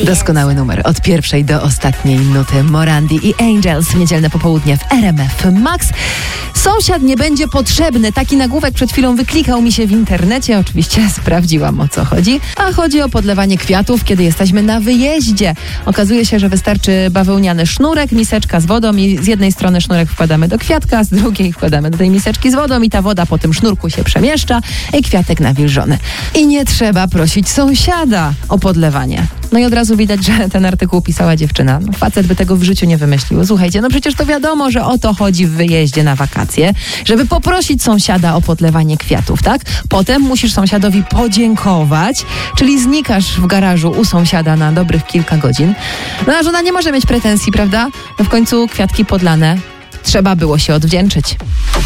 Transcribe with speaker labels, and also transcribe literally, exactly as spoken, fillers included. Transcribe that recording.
Speaker 1: Doskonały numer od pierwszej do ostatniej nuty. Morandi i Angels w niedzielne popołudnie w R M F Max. Sąsiad nie będzie potrzebny. Taki nagłówek przed chwilą wyklikał mi się w internecie. Oczywiście sprawdziłam, o co chodzi. A chodzi o podlewanie kwiatów, kiedy jesteśmy na wyjeździe. Okazuje się, że wystarczy bawełniany sznurek, miseczka z wodą i z jednej strony sznurek wkładamy do kwiatka, z drugiej wkładamy do tej miseczki z wodą i ta woda po tym sznurku się przemieszcza i kwiatek nawilżony. I nie trzeba prosić sąsiada o podlewanie. No i od razu widać, że ten artykuł pisała dziewczyna. No, facet by tego w życiu nie wymyślił. Słuchajcie, no przecież to wiadomo, że o to chodzi w wyjeździe na wakacje, żeby poprosić sąsiada o podlewanie kwiatów, tak? Potem musisz sąsiadowi podziękować, czyli znikasz w garażu u sąsiada na dobrych kilka godzin. No a żona nie może mieć pretensji, prawda? No w końcu kwiatki podlane. Trzeba było się odwdzięczyć.